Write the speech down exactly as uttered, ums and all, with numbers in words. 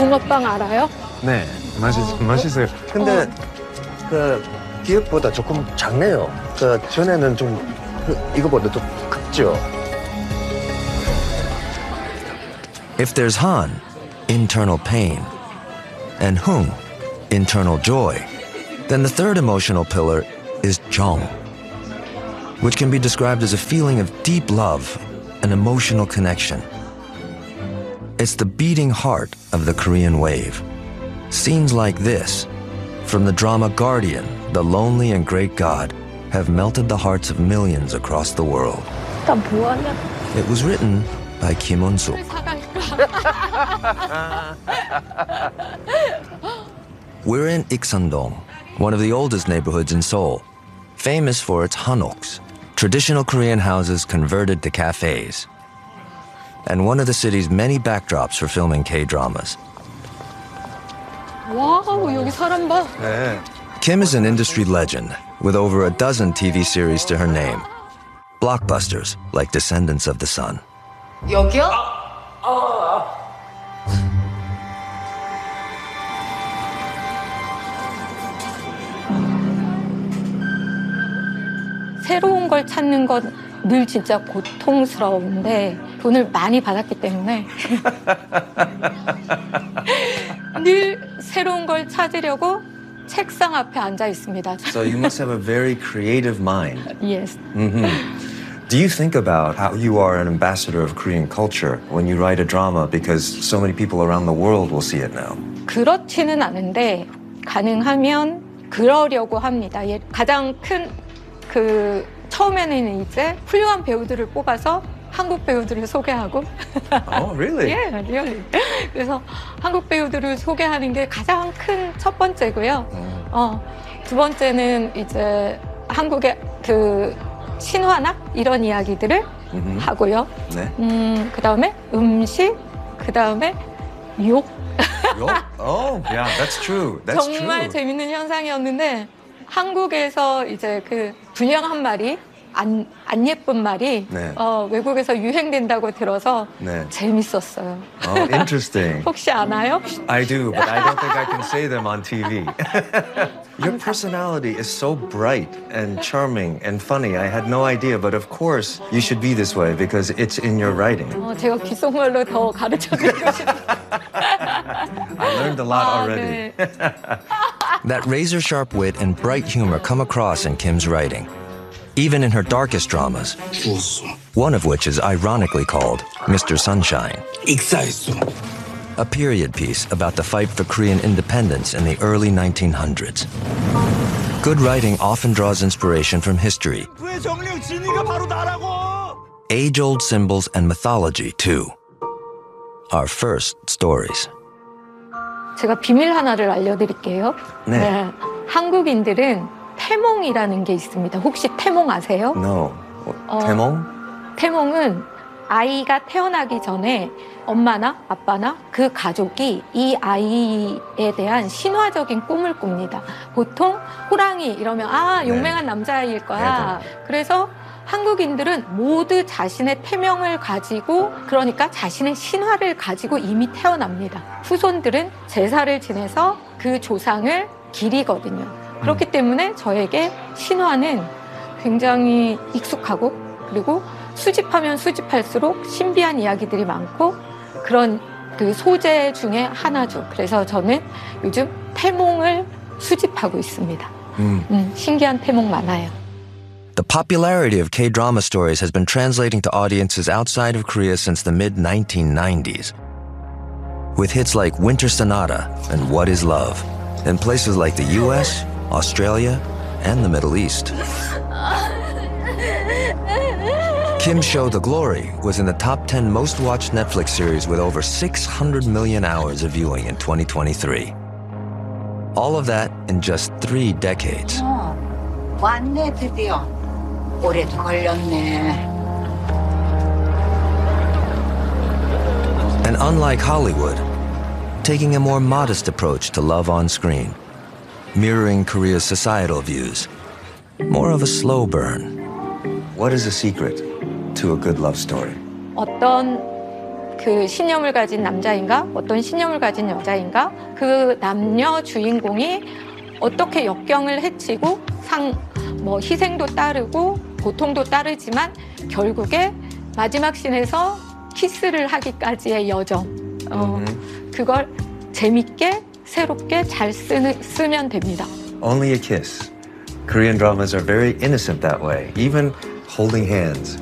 붕어빵 알아요? 네, 맛있, 어. 맛있어요. 근데 그 기억보다 조금 작네요. 그 전에는 좀 그, 이거보다 좀 크죠. If there's Han, internal pain, and Hung, internal joy, then the third emotional pillar is Jong, which can be described as a feeling of deep love and emotional connection. It's the beating heart of the Korean wave. Scenes like this, from the drama Guardian, The Lonely and Great God, have melted the hearts of millions across the world. 나 뭐하냐? It was written by Kim Un-suk. We're in Iksan-dong, one of the oldest neighborhoods in Seoul, famous for its hanoks, traditional Korean houses converted to cafes, and one of the city's many backdrops for filming K-dramas. 와우, 여기 사람 봐. 네. Kim is an industry legend with over a dozen T V series to her name. Blockbusters like Descendants of the Sun. 여기요? 새로운 걸 찾는 건 늘 진짜 고통스러운데 돈을 많이 받았기 때문에 늘 새로운 걸 찾으려고 책상 앞에 앉아 있습니다. So you must have a very creative mind. Yes. Mm-hmm. Do you think about how you are an ambassador of Korean culture when you write a drama because so many people around the world will see it now? 그렇지는 않은데 가능하면 그러려고 합니다. 예, 가장 큰 그 처음에는 이제 훌륭한 배우들을 뽑아서 한국 배우들을 소개하고. Oh, really? 예, really. 그래서 한국 배우들을 소개하는 게 가장 큰 첫 번째고요. 음. 어, 두 번째는 이제 한국의 그 신화나 이런 이야기들을 음흠. 하고요. 네. 음, 그 다음에 음식, 그 다음에 욕. Oh, yeah, that's true. That's 정말 true. 재밌는 현상이었는데 한국에서 이제 그 불량한 말이 안, 안 예쁜 말이 네. 어, 외국에서 유행된다고 들어서 네. 재밌었어요. Oh, interesting. 혹시 아나요? I do, but I don't think I can say them on T V. Your personality is so bright and charming and funny. I had no idea, but of course you should be this way because it's in your writing. 어, 제가 귓속말로 더 가르쳐드리고 싶어요. I learned a lot 아, already. 네. That razor-sharp wit and bright humor come across in Kim's writing, even in her darkest dramas, 죽었어. one of which is ironically called Mister Sunshine, 익사했어. a period piece about the fight for Korean independence in the early nineteen hundreds. Good writing often draws inspiration from history, 그의 정령 진이가 바로 나라고. age-old symbols and mythology, too. Our first stories. 제가 비밀 하나를 알려드릴게요. 네. 한국인들은 태몽이라는 게 있습니다. 혹시 태몽 아세요? No. 어. 태몽? 태몽은 아이가 태어나기 전에 엄마나 아빠나 그 가족이 이 아이에 대한 신화적인 꿈을 꿉니다. 보통 호랑이 이러면 아 용맹한 남자아이일 거야. 그래서 한국인들은 모두 자신의 태명을 가지고 그러니까 자신의 신화를 가지고 이미 태어납니다. 후손들은 제사를 지내서 그 조상을 기리거든요. 그렇기 때문에 저에게 신화는 굉장히 익숙하고 그리고 수집하면 수집할수록 신비한 이야기들이 많고 그런 그 소재 중에 하나죠. 그래서 저는 요즘 태몽을 수집하고 있습니다. 음. 음, 신기한 태몽 많아요. The popularity of K-drama stories has been translating to audiences outside of Korea since the mid nineteen nineties. With hits like Winter Sonata and What is Love in places like the U S, Australia, and the Middle East. Kim's show The Glory was in the top ten most watched Netflix series with over six hundred million hours of viewing in twenty twenty-three. All of that in just three decades. 어, 왔네 드디어. 오래도 걸렸네. And unlike Hollywood, taking a more modest approach to love on screen, mirroring Korea's societal views, more of a slow burn. What is the secret to a good love story? 어떤 그 신념을 가진 남자인가 어떤 신념을 가진 여자인가 그 남녀 주인공이 어떻게 역경을 헤치고 상 뭐 희생도 따르고 고통도 따르지만 결국에 마지막 씬에서 키스를 하기까지의 여정 어, 그걸 재밌게 새롭게 잘 쓰는, 쓰면 됩니다. Only a kiss. Korean dramas are very innocent that way, even holding hands.